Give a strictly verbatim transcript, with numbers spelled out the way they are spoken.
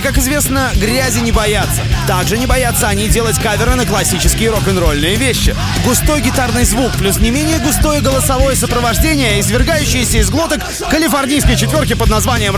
как известно, грязи не боятся. Также не боятся они делать каверы на классические рок-н-ролльные вещи. Густой гитарный звук плюс не менее густое голосовое сопровождение, извергающееся из глоток калифорнийской четверки под названием